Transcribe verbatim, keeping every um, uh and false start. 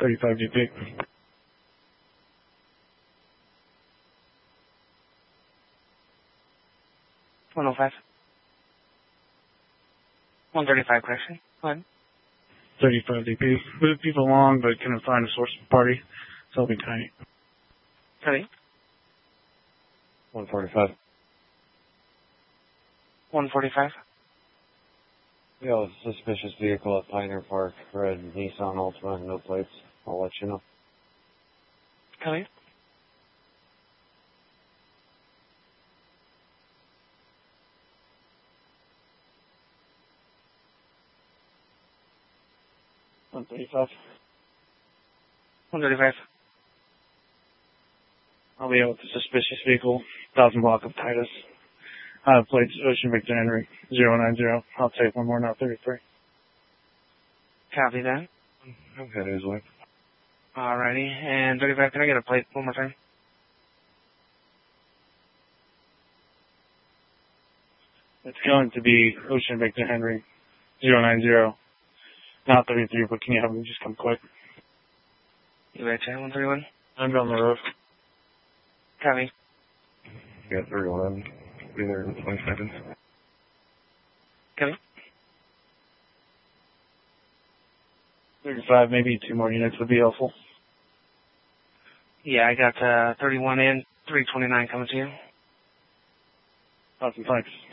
thirty-five D P. one oh five. one thirty-five, correction. Go ahead. thirty-five D P. Moved people along, but couldn't find a source of the party, so I'll be tiny. Copy. one forty-five. one forty-five. Yo, suspicious vehicle at Pioneer Park. Red Nissan Altima, no plates. I'll let you know. Copy. one thirty-five. one thirty-five. I'll be out with the suspicious vehicle, thousand block of Titus. Uh, plates Ocean Victor Henry, zero nine zero. I'll take one more now, thirty-three. Copy that. I'm headed his way. Alrighty. And thirty-five, can I get a plate one more time? It's going to be Ocean Victor Henry, zero nine zero. Not thirty-three, but can you have him just come quick? You betcha. one thirty-one. I'm on the road. Copy. You got thirty-one. Be there in twenty seconds. Copy. thirty-five, maybe two more units would be helpful. Yeah, I got uh, thirty-one in, three twenty-nine coming to you. Awesome, thanks.